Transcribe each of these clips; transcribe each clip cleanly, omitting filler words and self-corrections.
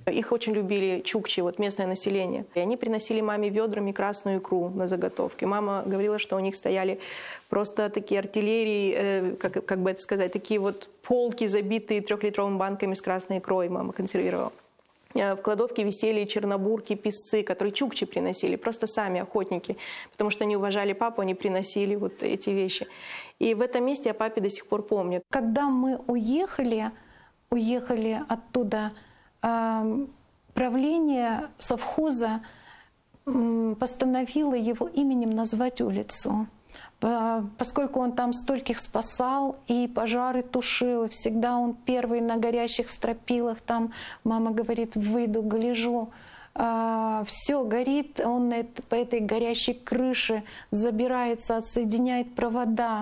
Их очень любили чукчи, вот местное население. И они приносили маме ведрами красную икру на заготовки. Мама говорила, что у них стояли просто такие артиллерии, как бы это сказать, такие вот полки, забитые 3-литровыми банками с красной икрой, мама консервировала. В кладовке висели чернобурки, песцы, которые чукчи приносили, просто сами охотники, потому что они уважали папу, они приносили вот эти вещи. И в этом месте я папе до сих пор помню. Когда мы уехали оттуда, правление совхоза постановило его именем назвать улицу. Поскольку он там стольких спасал и пожары тушил, всегда он первый на горящих стропилах, там мама говорит, выйду, гляжу, все горит, он по этой горящей крыше забирается, отсоединяет провода,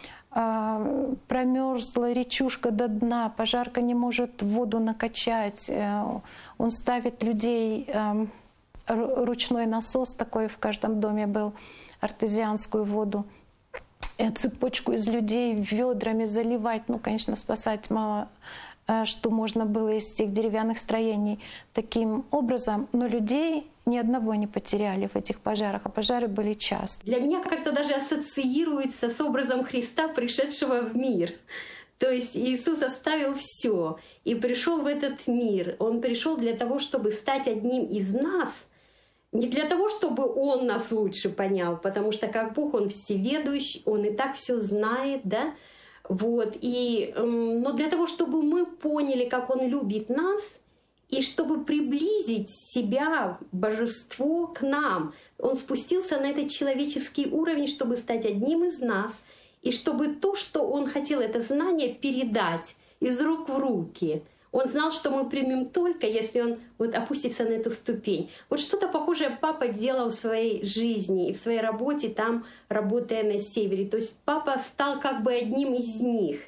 промерзла речушка до дна, пожарка не может воду накачать, он ставит людей, ручной насос такой в каждом доме был, артезианскую воду, цепочку из людей ведрами заливать, ну, конечно, спасать мало что можно было из тех деревянных строений таким образом, но людей ни одного не потеряли в этих пожарах, а пожары были часто. Для меня как-то даже ассоциируется с образом Христа, пришедшего в мир. То есть Иисус оставил все и пришел в этот мир. Он пришел для того, чтобы стать одним из нас, не для того, чтобы Он нас лучше понял, потому что как Бог, Он всеведущий, Он и так все знает, да? Вот. Но для того, чтобы мы поняли, как Он любит нас, и чтобы приблизить себя, божество, к нам, Он спустился на этот человеческий уровень, чтобы стать одним из нас, и чтобы то, что Он хотел, это знание передать из рук в руки. Он знал, что мы примем только, если Он вот опустится на эту ступень. Вот что-то похожее папа делал в своей жизни и в своей работе, там, работая на севере. То есть папа стал как бы одним из них.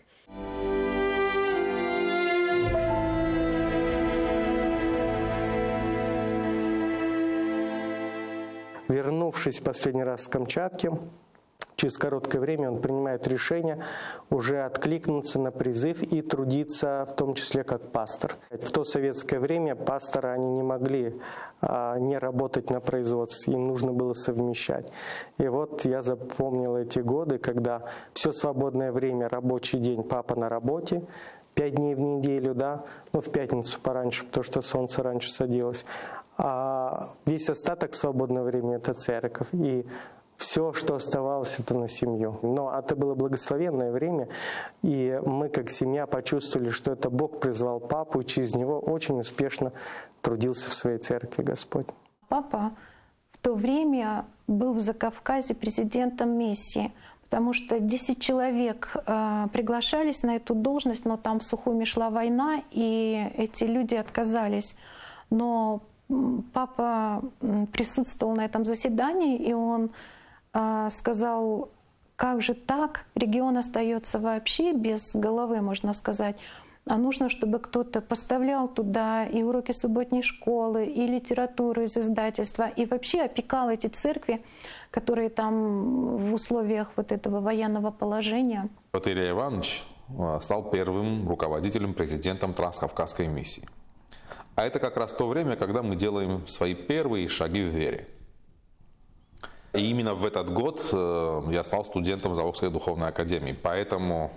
Вернувшись в последний раз с Камчатки, через короткое время он принимает решение уже откликнуться на призыв и трудиться, в том числе как пастор. В то советское время пасторы они не могли не работать на производстве, им нужно было совмещать. И вот я запомнил эти годы, когда все свободное время, рабочий день, папа на работе, 5 дней в неделю, да, ну в пятницу пораньше, потому что солнце раньше садилось. А весь остаток свободного времени — это церковь. И все, что оставалось, это на семью. Но это было благословенное время, и мы, как семья, почувствовали, что это Бог призвал папу, и через него очень успешно трудился в своей церкви Господь. Папа в то время был в Закавказье президентом миссии, потому что 10 человек приглашались на эту должность, но там в Сухуми шла война, и эти люди отказались. Но папа присутствовал на этом заседании, и он сказал, как же так, регион остается вообще без головы, можно сказать, а нужно, чтобы кто-то поставлял туда и уроки субботней школы, и литературу из издательства, и вообще опекал эти церкви, которые там в условиях вот этого военного положения. Илья Иванович стал первым руководителем, президентом Транскавказской миссии. А это как раз то время, когда мы делаем свои первые шаги в вере. И именно в этот год я стал студентом Заволжской духовной академии. Поэтому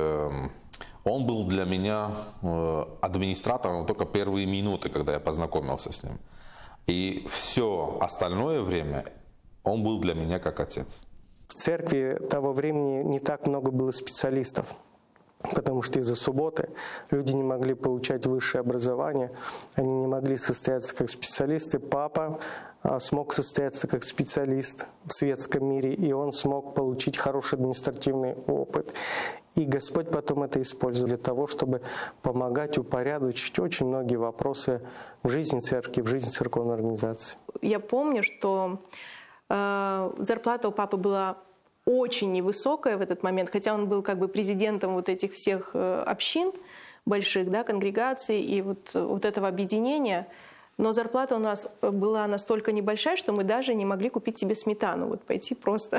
он был для меня администратором только первые минуты, когда я познакомился с ним. И все остальное время он был для меня как отец. В церкви того времени не так много было специалистов, потому что из-за субботы люди не могли получать высшее образование, они не могли состояться как специалисты. Папа смог состояться как специалист в светском мире, и он смог получить хороший административный опыт. И Господь потом это использовал для того, чтобы помогать упорядочить очень многие вопросы в жизни церкви, в жизни церковной организации. Я помню, что зарплата у папы была очень невысокая в этот момент, хотя он был как бы президентом вот этих всех общин больших, да, конгрегаций и вот этого объединения. Но зарплата у нас была настолько небольшая, что мы даже не могли купить себе сметану, вот пойти просто.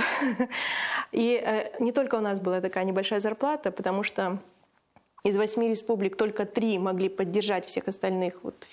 И не только у нас была такая небольшая зарплата, потому что из 8 республик только 3 могли поддержать всех остальных вот